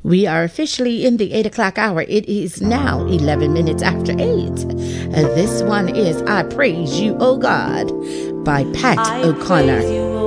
We are officially in the 8 o'clock hour. It is now 11 minutes after 8. This one is I Praise You, O God, by Pat O'Connor.